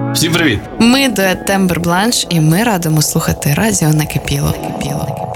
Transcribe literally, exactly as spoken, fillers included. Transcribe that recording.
Всім привіт! Ми дует Тембр Бланш, і ми радимо слухати радіо Накипіло. Накипіло.